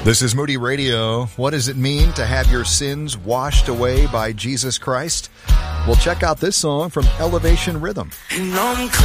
This is Moody Radio. What does it mean to have your sins washed away by Jesus Christ? Well, check out this song from Elevation Rhythm.